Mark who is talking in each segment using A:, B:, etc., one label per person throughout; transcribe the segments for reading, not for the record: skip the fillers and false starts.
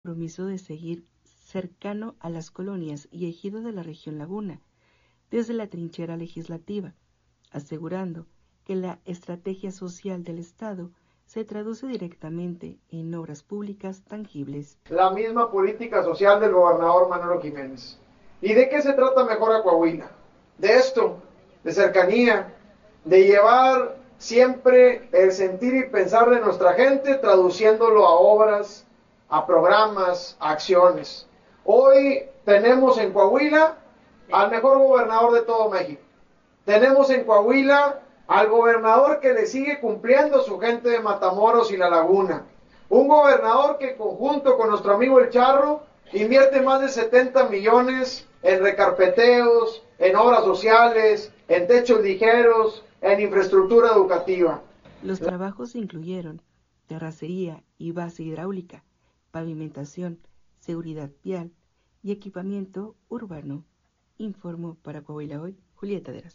A: compromiso de seguir cercano a las colonias y ejidos de la región Laguna, desde la trinchera legislativa, asegurando que la estrategia social del Estado se traduce directamente en obras públicas tangibles.
B: La misma política social del gobernador Manolo Jiménez. ¿Y de qué se trata mejor a Coahuila? De esto, de cercanía, de llevar siempre el sentir y pensar de nuestra gente, traduciéndolo a obras, a programas, a acciones. Hoy tenemos en Coahuila al mejor gobernador de todo México. Tenemos en Coahuila al gobernador que le sigue cumpliendo a su gente de Matamoros y La Laguna. Un gobernador que conjunto con nuestro amigo El Charro invierte más de 70 millones en recarpeteos, en obras sociales, en techos ligeros, en infraestructura educativa.
A: Los trabajos incluyeron terracería y base hidráulica, pavimentación, seguridad vial y equipamiento urbano. Informó para Coahuila Hoy, Julieta Deras.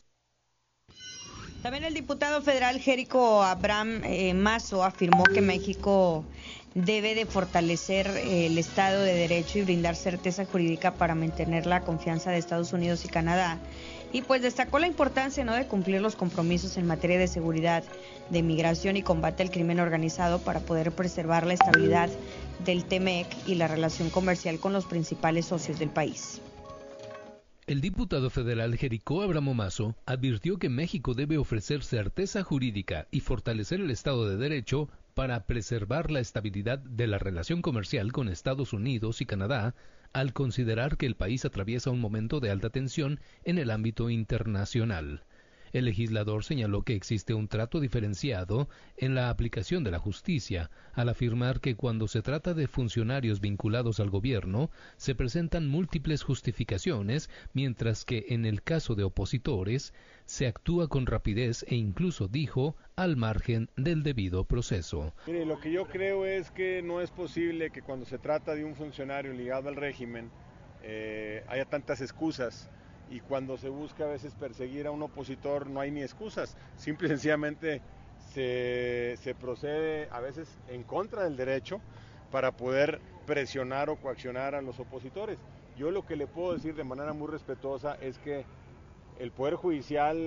C: También el diputado federal Jerico Abraham Mazo afirmó que México debe de fortalecer el Estado de Derecho y brindar certeza jurídica para mantener la confianza de Estados Unidos y Canadá. Y pues destacó la importancia, ¿no?, de cumplir los compromisos en materia de seguridad, de migración y combate al crimen organizado para poder preservar la estabilidad del TEMEC y la relación comercial con los principales socios del país.
D: El diputado federal Jerico Abraham Mazo advirtió que México debe ofrecer certeza jurídica y fortalecer el Estado de Derecho para preservar la estabilidad de la relación comercial con Estados Unidos y Canadá, al considerar que el país atraviesa un momento de alta tensión en el ámbito internacional. El legislador señaló que existe un trato diferenciado en la aplicación de la justicia, al afirmar que cuando se trata de funcionarios vinculados al gobierno, se presentan múltiples justificaciones, mientras que en el caso de opositores, se actúa con rapidez e incluso, dijo, al margen del debido proceso.
E: Mire, lo que yo creo es que no es posible que cuando se trata de un funcionario ligado al régimen haya tantas excusas. Y cuando se busca a veces perseguir a un opositor no hay ni excusas, simple y sencillamente se procede a veces en contra del derecho para poder presionar o coaccionar a los opositores. Yo lo que le puedo decir de manera muy respetuosa es que el Poder Judicial,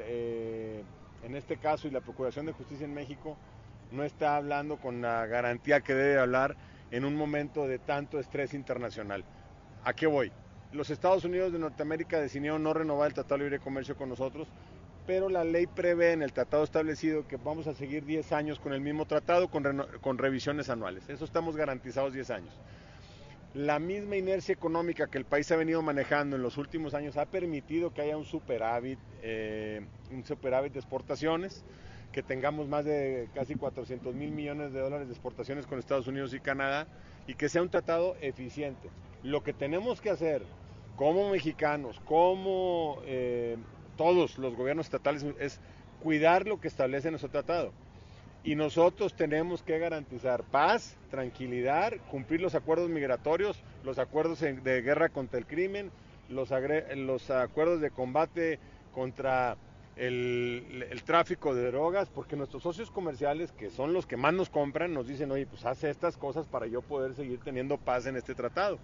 E: en este caso, y la Procuración de Justicia en México, no está hablando con la garantía que debe hablar en un momento de tanto estrés internacional. ¿A qué voy? Los Estados Unidos de Norteamérica decidieron no renovar el Tratado de Libre Comercio con nosotros, pero la ley prevé en el tratado establecido que vamos a seguir 10 años con el mismo tratado, con revisiones anuales. Eso estamos garantizados 10 años. La misma inercia económica que el país ha venido manejando en los últimos años ha permitido que haya un superávit de exportaciones, que tengamos más de casi 400 mil millones de dólares de exportaciones con Estados Unidos y Canadá, y que sea un tratado eficiente. Lo que tenemos que hacer como mexicanos, como todos los gobiernos estatales, es cuidar lo que establece nuestro tratado. Y nosotros tenemos que garantizar paz, tranquilidad, cumplir los acuerdos migratorios, los acuerdos de guerra contra el crimen, los acuerdos de combate contra el tráfico de drogas, porque nuestros socios comerciales, que son los que más nos compran, nos dicen, oye, pues haz estas cosas para yo poder seguir teniendo paz en este tratado.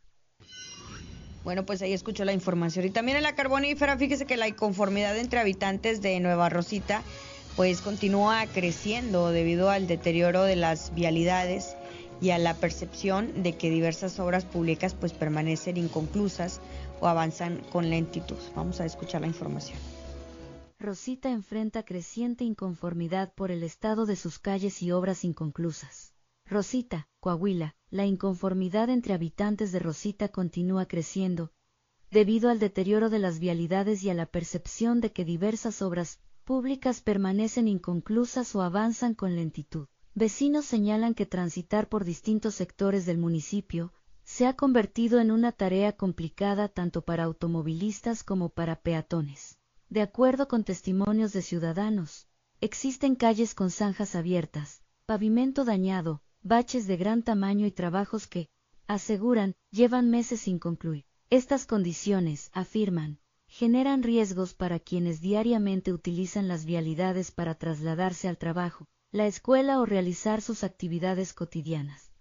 C: Bueno, pues ahí escuchó la información. Y también en la carbonífera, fíjese que la inconformidad entre habitantes de Nueva Rosita pues continúa creciendo debido al deterioro de las vialidades y a la percepción de que diversas obras públicas pues permanecen inconclusas o avanzan con lentitud. Vamos a escuchar la información.
F: Rosita enfrenta creciente inconformidad por el estado de sus calles y obras inconclusas. Rosita, Coahuila, la inconformidad entre habitantes de Rosita continúa creciendo, debido al deterioro de las vialidades y a la percepción de que diversas obras públicas permanecen inconclusas o avanzan con lentitud. Vecinos señalan que transitar por distintos sectores del municipio se ha convertido en una tarea complicada tanto para automovilistas como para peatones. De acuerdo con testimonios de ciudadanos, existen calles con zanjas abiertas, pavimento dañado, baches de gran tamaño y trabajos que, aseguran, llevan meses sin concluir. Estas condiciones, afirman, generan riesgos para quienes diariamente utilizan las vialidades para trasladarse al trabajo, la escuela o realizar sus actividades cotidianas.